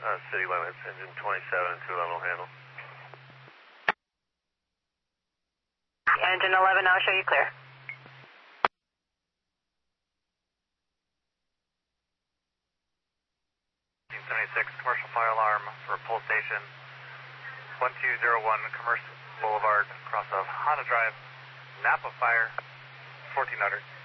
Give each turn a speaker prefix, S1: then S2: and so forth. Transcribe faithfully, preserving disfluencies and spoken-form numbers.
S1: uh, city limits, engine twenty-seven, two-level handle.
S2: Engine eleven, I'll show you clear.
S3: seventy-six, commercial fire alarm for pull station one two zero one Commerce Boulevard, across of Honda Drive, Napa Fire, fourteen hundred.